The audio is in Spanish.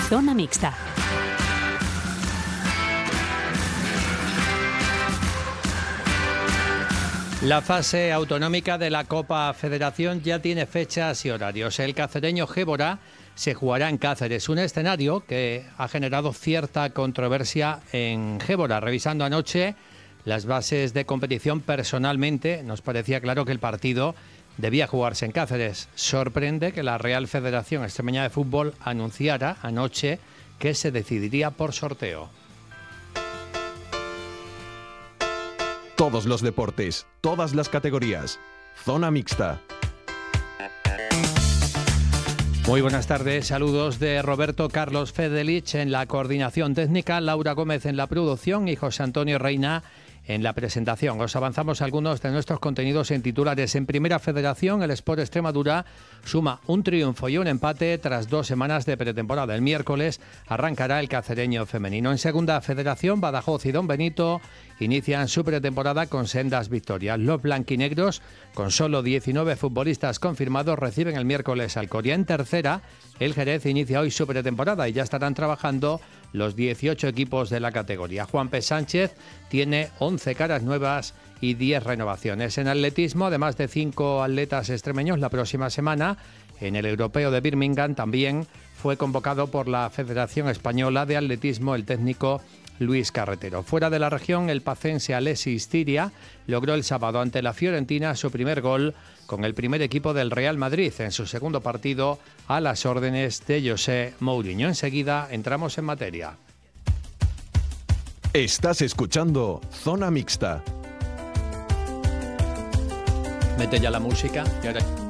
Zona Mixta. La fase autonómica de la Copa Federación ya tiene fechas y horarios. El cacereño Gébora se jugará en Cáceres, un escenario que ha generado cierta controversia en Gébora. Revisando anoche las bases de competición, personalmente nos parecía claro que el partido debía jugarse en Cáceres. Sorprende que la Real Federación Extremeña de Fútbol anunciara anoche que se decidiría por sorteo. Todos los deportes, todas las categorías. Zona Mixta. Muy buenas tardes, saludos de Roberto Carlos Fedelich en la coordinación técnica, Laura Gómez en la producción y José Antonio Reina en la presentación. Os avanzamos algunos de nuestros contenidos en titulares. En Primera Federación, el Sport Extremadura suma un triunfo y un empate tras 2 semanas de pretemporada. El miércoles arrancará el cacereño femenino. En Segunda Federación, Badajoz y Don Benito inician su pretemporada con sendas victorias. Los blanquinegros, con solo 19 futbolistas confirmados, reciben el miércoles al Coria. En Tercera, el Jerez inicia hoy su pretemporada y ya estarán trabajando los 18 equipos de la categoría. Juan P. Sánchez tiene 11 caras nuevas y 10 renovaciones. En atletismo, además de 5 atletas extremeños, la próxima semana en el Europeo de Birmingham también fue convocado por la Federación Española de Atletismo el técnico Luis Carretero. Fuera de la región, el pacense Alexis Tiria logró el sábado ante la Fiorentina su primer gol con el primer equipo del Real Madrid en su segundo partido a las órdenes de José Mourinho. Enseguida entramos en materia. Estás escuchando Zona Mixta. Mete ya la música y ahora...